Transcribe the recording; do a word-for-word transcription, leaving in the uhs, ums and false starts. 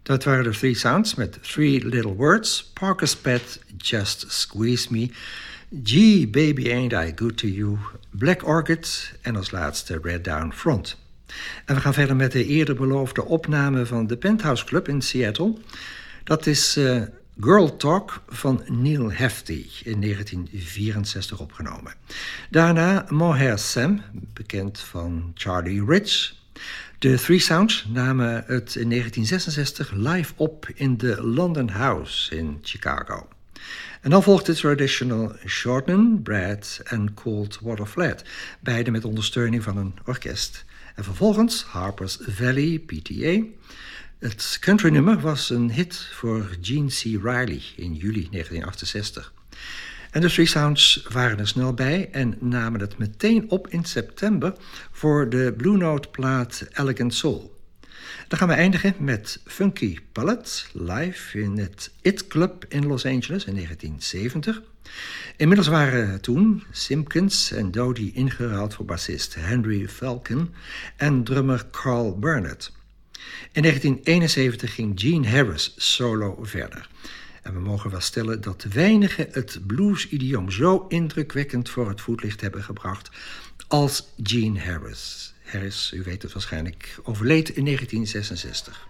Dat waren de Three Sounds met Three Little Words, Parker's Pet, Just Squeeze Me, Gee, Baby Ain't I Good To You, Black Orchid en als laatste Red Down Front. En we gaan verder met de eerder beloofde opname van de Penthouse Club in Seattle. Dat is uh, Girl Talk van Neil Hefti in negentien vierenzestig opgenomen. Daarna Mohair Sam, bekend van Charlie Rich. De Three Sounds namen het in negentien zesenzestig live op in de London House in Chicago. En dan volgt het traditional Shorten, Brad en Cold Water Flat, beide met ondersteuning van een orkest. En vervolgens Harper's Valley, P T A. Het countrynummer was een hit voor Gene C. Riley in juli negentien achtenzestig. En de Three Sounds waren er snel bij en namen het meteen op in september voor de Blue Note plaat Elegant Soul. Dan gaan we eindigen met Funky Palette live in het It Club in Los Angeles in negentien zeventig. Inmiddels waren toen Simpkins en Dodie ingeruild voor bassist Henry Falcon en drummer Carl Burnett. In negentien eenenzeventig ging Gene Harris solo verder. En we mogen wel stellen dat weinigen het blues-idioom zo indrukwekkend voor het voetlicht hebben gebracht als Gene Harris. Harris, u weet het waarschijnlijk, overleed in negentien zesenzestig.